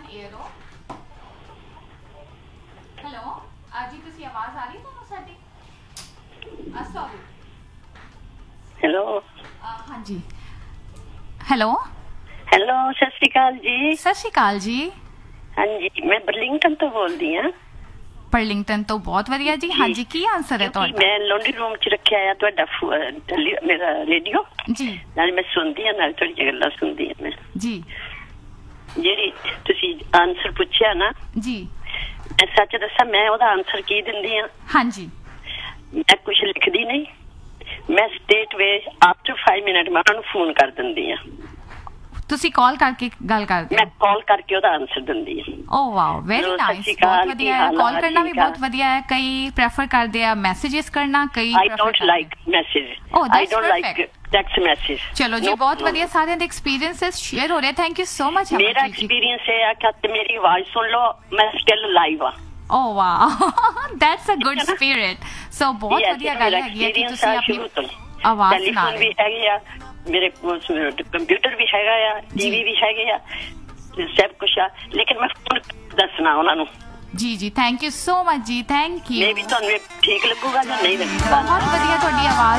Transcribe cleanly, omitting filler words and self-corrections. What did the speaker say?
Air ਹੋ। Hello ਜੀ, ਤੁਸੀਂ ਆਵਾਜ਼ ਆ ਰਹੀ ਤੁਹਾਨੂੰ ਸਾਡੀ? ਸੌਰੀ। ਹੈਲੋ। ਹਾਂਜੀ ਹੈਲੋ। ਹੈਲੋ, ਸਤਿ ਸ਼੍ਰੀ ਅਕਾਲ ਜੀ। ਸਤਿ ਸ਼੍ਰੀ ਅਕਾਲ ਜੀ। ਹਾਂਜੀ, ਮੈਂ ਬਰਲਿੰਗਟਨ ਤੋਂ ਬੋਲਦੀ ਹਾਂ। ਪਰਲਿੰਗਟਨ ਤੋਂ, ਬਹੁਤ ਵਧੀਆ ਜੀ। ਹਾਂਜੀ, ਕੀ ਆਨਸਰ ਹੈ ਤੁਹਾਡਾ? ਮੈਂ ਲਾਂਡਰੀ ਰੂਮ 'ਚ ਰੱਖਿਆ ਆ ਤੁਹਾਡਾ ਮੇਰਾ ਰੇਡੀਓ ਜੀ। ਨਾਲ ਮੈਂ ਸੁਣਦੀ ਹਾਂ, ਨਾਲ ਤੁਹਾਡੀਆਂ ਗੱਲਾਂ ਸੁਣਦੀ ਹਾਂ ਮੈਂ ਜੀ। ਜਿਹੜੀ ਤੁਸੀਂ ਆਨਸਰ ਪੁੱਛਿਆ ਨਾ ਜੀ। ਮੈਂ ਸੱਚ ਦੱਸਾਂ, ਮੈਂ ਉਹਦਾ ਆਨਸਰ ਕੀ ਦਿੰਦੀ ਹਾਂ? ਹਾਂਜੀ। ਮੈਂ ਕੁਛ ਲਿਖਦੀ ਨਹੀਂ, ਮੈਂ ਸਟੇਟ ਵੇ ਆਫਟਰ 5 ਮਿੰਟ ਮੈਂ ਉਹਨਾਂ ਨੂੰ ਫੋਨ ਕਰ ਦਿੰਦੀ ਹਾਂ। ਤੁਸੀਂ ਕਾਲ ਕਰਕੇ ਗੱਲ ਕਰਦੇ ਮੈਂ ਹੋ? ਕਾਲ ਕਰਕੇ ਉਹਦਾ ਆਨਸਰ ਦਿੰਦੀ ਹਾਂ। ਓ ਵਾਓ, ਵੈਰੀ ਨਾਈਸ, ਬਹੁਤ ਵਧੀਆ ਹੈ। ਕਾਲ ਕਰਨਾ ਵੀ ਬਹੁਤ ਵਧੀਆ ਹੈ। ਕਈ ਪ੍ਰੈਫਰ ਕਰਦੇ ਆ ਮੈਸੇजेस ਕਰਨਾ, ਕਈ I don't like message. I don't like text message. ਚਲੋ ਜੀ, ਬਹੁਤ ਵਧੀਆ। ਸਾਰਿਆਂ ਦੇ ਐਕਸਪੀਰੀਐਂਸਸ ਸ਼ੇਅਰ ਹੋ ਰਹੇ। Thank you so much. ਮੇਰਾ ਐਕਸਪੀਰੀਅੰਸ ਇਹ ਆ ਕਿ ਮੇਰੀ ਆਵਾਜ਼ ਸੁਣ ਲਓ, ਮੈਂ ਸਟਿਲ ਲਾਈਵ ਆ। ਓ wow, that's a good spirit. ਸੋ ਬਹੁਤ ਵਧੀਆ ਗੱਲ ਹੈਗੀ ਹੈ ਕਿ ਤੁਸੀਂ ਆਪਣੀ ਆਵਾਜ਼ ਸੁਣਾ ਰਹੇ ਹੋ। ਵੀ ਹੈਗੇ ਆ ਮੇਰੇ ਕੋਲ, ਕੰਪਿਊਟਰ ਵੀ ਹੈਗਾ ਆ, ਟੀਵੀ ਵੀ ਹੈਗੇ ਆ, ਸਭ ਕੁਛ ਆ, ਲੇਕਿਨ ਮੈਂ ਫੋਨ ਦੱਸਣਾ ਉਹਨਾਂ ਨੂੰ। ਜੀ ਜੀ, ਥੈਂਕ ਯੂ ਸੋ ਮਚ ਜੀ, ਥੈਂਕ ਯੂ। ਮੈਂ ਵੀ ਤੁਹਾਨੂੰ ਠੀਕ ਲੱਗੂਗਾ ਜਾਂ ਨਹੀਂ ਲੱਗੂਗਾ? ਬਹੁਤ ਵਧੀਆ ਤੁਹਾਡੀ ਆਵਾਜ਼